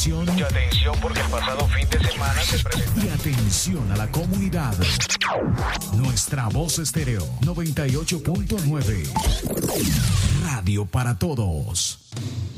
atención. Mucha atención porque el pasado fin de semana se presentó. Y atención a la comunidad. Nuestra voz estéreo 98.9. Radio para todos.